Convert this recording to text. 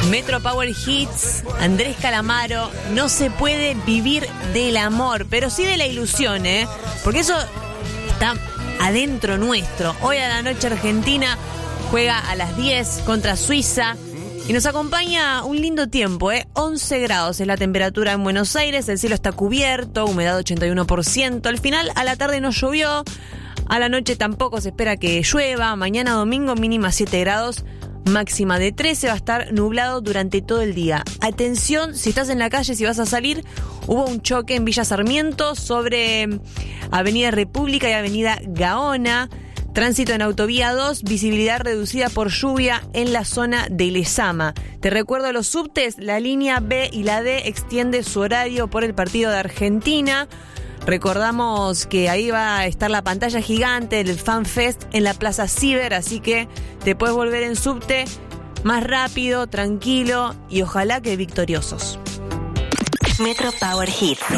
Metro Power Hits, Andrés Calamaro. No se puede vivir del amor, pero sí de la ilusión, porque eso está adentro nuestro. Hoy a la noche Argentina juega a las 10 contra Suiza y nos acompaña un lindo tiempo, 11 grados es la temperatura en Buenos Aires, el cielo está cubierto, humedad 81%. Al final, a la tarde no llovió, a la noche tampoco se espera que llueva. Mañana domingo mínima 7 grados, máxima de 13, va a estar nublado durante todo el día. Atención, si estás en la calle, si vas a salir, hubo un choque en Villa Sarmiento sobre Avenida República y Avenida Gaona. Tránsito en Autovía 2, visibilidad reducida por lluvia en la zona de Lezama. Te recuerdo los subtes, la línea B y la D extiende su horario por el partido de Argentina. Recordamos que ahí va a estar la pantalla gigante del FanFest en la Plaza Ciber, así que te puedes volver en subte más rápido, tranquilo y ojalá que victoriosos. Metro Power Hits.